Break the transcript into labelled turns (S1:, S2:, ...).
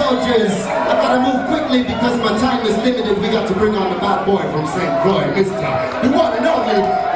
S1: soldiers, I gotta move quickly because my time is limited. We got to bring on the bad boy from St. Croix, Mr. The one and only